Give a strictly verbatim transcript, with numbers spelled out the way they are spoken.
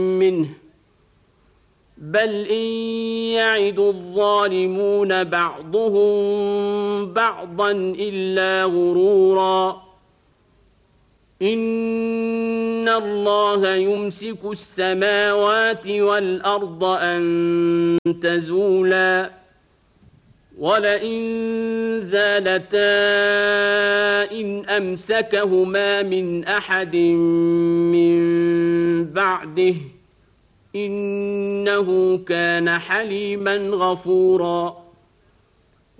منه بل إن يعد الظالمون بعضهم بعضا إلا غرورا إن الله يمسك السماوات والأرض أن تزولا ولئن زالتا إن أمسكهما من أحد من بعده إنه كان حليما غفورا